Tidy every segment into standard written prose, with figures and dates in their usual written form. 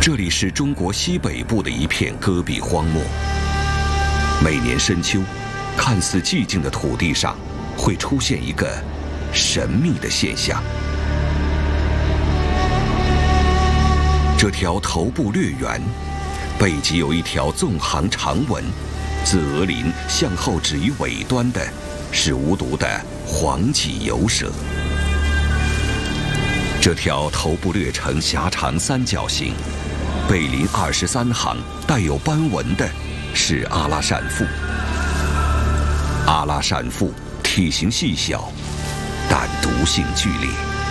这里是中国西北部的一片戈壁荒漠。每年深秋，看似寂静的土地上会出现一个神秘的现象。这条头部略圆，背脊有一条纵行长纹，自额鳞向后指于尾端的，是无毒的黄脊游蛇。这条头部略呈狭长三角形，背鳞23行带有斑纹的是阿拉善腹。阿拉善腹体型细小，但毒性剧烈。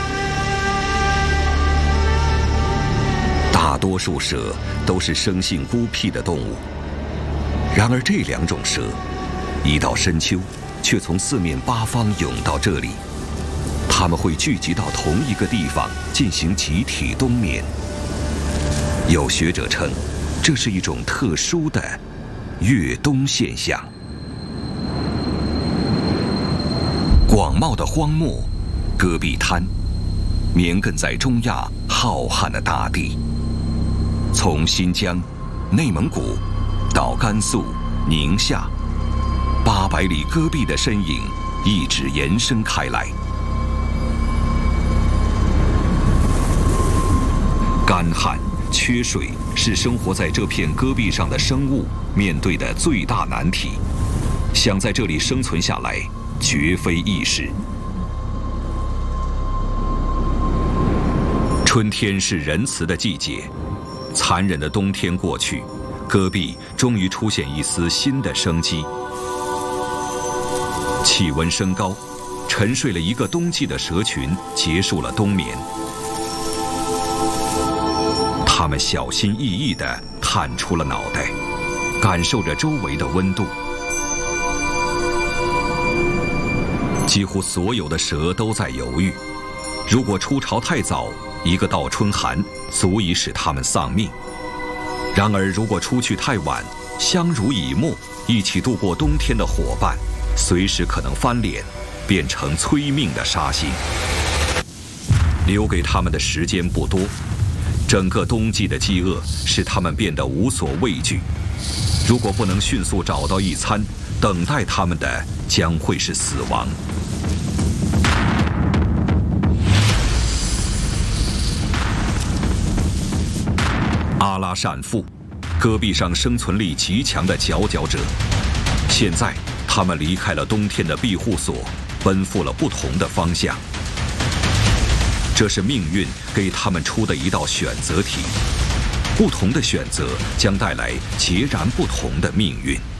大多数蛇都是生性孤僻的动物，然而这两种蛇，一到深秋，却从四面八方涌到这里。它们会聚集到同一个地方进行集体冬眠。有学者称，这是一种特殊的越冬现象。广袤的荒漠，戈壁滩，绵亘在中亚浩瀚的大地。从新疆、内蒙古到甘肃、宁夏，800里戈壁的身影一直延伸开来。干旱、缺水是生活在这片戈壁上的生物面对的最大难题，想在这里生存下来，绝非易事。春天是仁慈的季节，残忍的冬天过去，戈壁终于出现一丝新的生机。气温升高，沉睡了一个冬季的蛇群结束了冬眠。它们小心翼翼地探出了脑袋，感受着周围的温度。几乎所有的蛇都在犹豫，如果出巢太早，一个倒春寒足以使它们丧命；然而，如果出去太晚，相濡以沫，一起度过冬天的伙伴，随时可能翻脸，变成催命的杀星。留给他们的时间不多。整个冬季的饥饿使他们变得无所畏惧。如果不能迅速找到一餐，等待他们的将会是死亡。阿拉善腹，戈壁上生存力极强的佼佼者。现在，他们离开了冬天的庇护所，奔赴了不同的方向。这是命运给他们出的一道选择题，不同的选择将带来截然不同的命运。